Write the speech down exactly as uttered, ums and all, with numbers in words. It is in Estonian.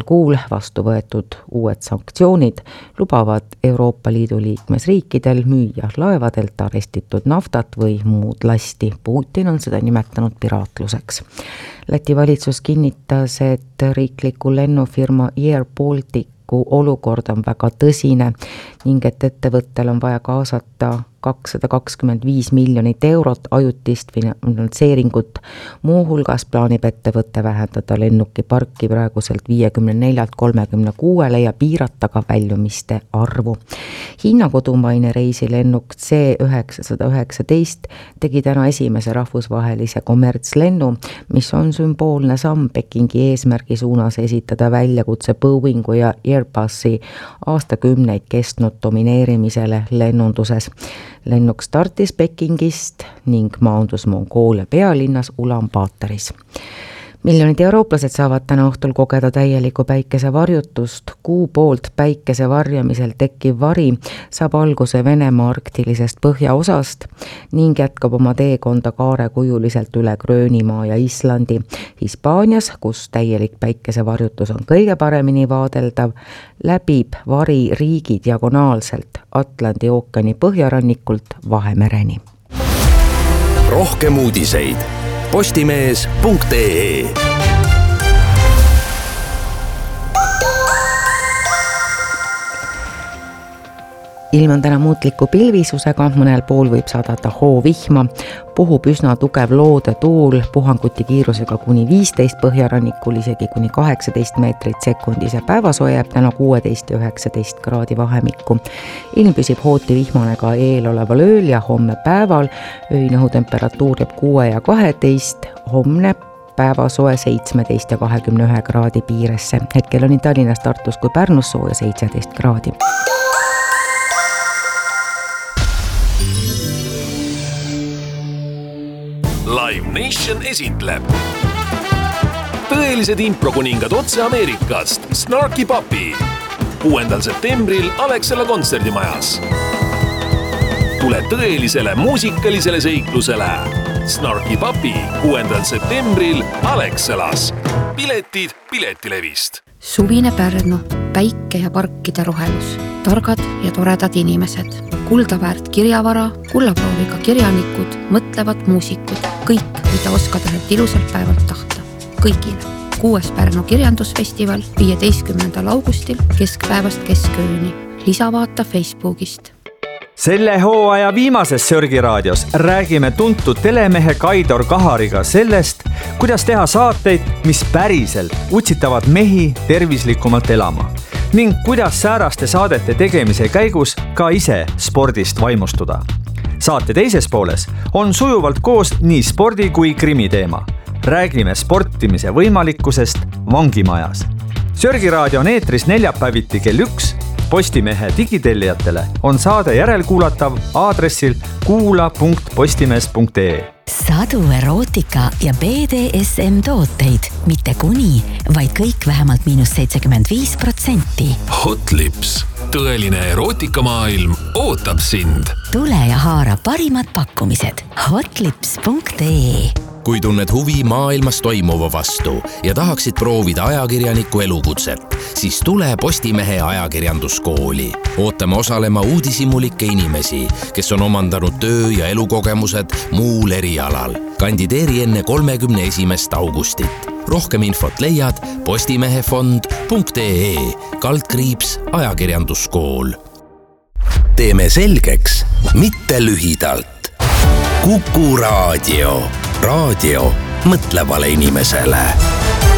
kuul vastu võetud uued sanktsioonid lubavad Euroopa Liidu liikmesriikidel müüa laevadelt arestitud naftat või muud lasti. Putin on seda nimetanud piraatluseks. Läti valitsus kinnitas, et riikliku lennufirma Air Balticu olukord on väga tõsine ning et ettevõttel on vaja kaasata kakssada kakskümmend viis miljonit eurot ajutist finantseeringut. Muuhulgas plaanib ettevõtte vähendada lennukiparki praeguselt viiekümne neljalt kolmekümne kuuele ja piirata ka väljumiste arvu. Hiina kodumaine reisilennuk C üheksasada üheksateist tegi täna esimese rahvusvahelise kommertslennu, mis on sümboolne samm Pekingi eesmärgi suunas esitada väljakutse Boeingu ja Airbusi aastakümneid kestnud domineerimisele lennunduses. Lennuk startis Pekingist ning maandus Mongoolia pealinnas Ulaanbaataris. Miljonid eurooplased saavad täna õhtul kogeda täielikku päikesevarjutust. Kuu poolt päikese varjamisel tekkiv vari saab alguse Venemaa arktilisest põhjaosast ning jätkab oma teekonda kaarekujuliselt üle Gröönimaa ja Islandi. Hispaanias, kus täielik päikesevarjutus on kõige paremini vaadeldav, läbib vari riigi diagonaalselt Atlandi ookeani põhjarannikult Vahemereni. Rohkem uudiseid postimees punkt ee. Ilm on täna muutliku pilvisusega, mõnel pool võib sadada hoovihma, puhub üsna tugev loode tuul, puhanguti kiirusega kuni viisteist põhjarannikul, isegi kuni kaheksateist meetrit sekundis ja päevasoe jääb täna kuusteist ja üheksateist kraadi vahemikku. Ilm püsib hooti vihmane ka eeloleval ööl ja homme päeval, öine õhutemperatuur jääb kuue ja kaheteist, homne päevasoe seitsmeteist ja kahekümne ühe kraadi piiresse. Hetkel on nii Tallinnas, Tartus kui Pärnus sooja seitseteist kraadi. Live Nation esitleb tõelised improkuningad otse Ameerikast Snarky Puppy kuuendal septembril Alexela kontserdimajas. Tule tõelisele muusikalisele seiklusele Snarky Puppy kuuendal septembril Alexelas. Piletid Piletilevist. Suvine Pärnu, päike ja parkide rohelus, targad ja toredad inimesed, kuldaväärt kirjavara, kullaprooviga kirjanikud, mõtlevad muusikud, kõik, mida oskad ühelt ilusalt päevalt tahta. Kõigile. Kuues Pärnu kirjandusfestival viieteistkümnendal augustil keskpäevast keskööni. Lisavaata Facebookist. Selle hooaja viimases Sörgiraadios räägime tuntud telemehe Kaidor Kahariga sellest, kuidas teha saateid, mis päriselt utsitavad mehi tervislikumalt elama ning kuidas sääraste saadete tegemise käigus ka ise spordist vaimustuda. Saate teises pooles on sujuvalt koos nii spordi kui krimi teema. Räägime sportimise võimalikkusest vangimajas. Sörgiraadio on eetris neljapäeviti kell üks. Postimehe digitellijatele on saade järelkuulatav aadressil kuula punkt postimees punkt ee. Sadu erootika ja B D S M tooteid, mitte kuni, vaid kõik vähemalt miinus seitsekümmend viis protsenti. Hot Lips, tõeline erootikamaailm ootab sind. Tule ja haara parimad pakkumised hotlips punkt ee. Kui tunned huvi maailmas toimuva vastu ja tahaksid proovida ajakirjaniku elukutset, siis tule Postimehe ajakirjanduskooli. Ootame osalema uudishimulikke inimesi, kes on omandanud töö- ja elukogemused muul erialal. Kandideeri enne kolmekümne esimest augustit. Rohkem infot leiad postimehefond punkt ee, kaldkriips ajakirjanduskool. Teeme selgeks, mitte lühidalt. Kuku raadio. Raadio mõtlevale inimesele.